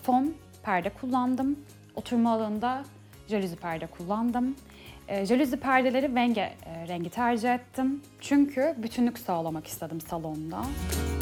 fon perde kullandım. Oturma alanında jaluzi perde kullandım. Jaluzi perdeleri Venge rengi tercih ettim. Çünkü bütünlük sağlamak istedim salonda.